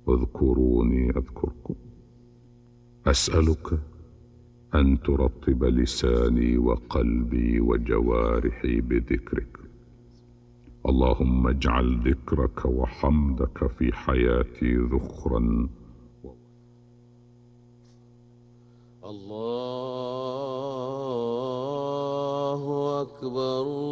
واذكروني أذكركم. أسألك أن ترطب لساني وقلبي وجوارحي بذكرك. اللهم اجعل ذكرك وحمدك في حياتي ذخرا. الله أكبر.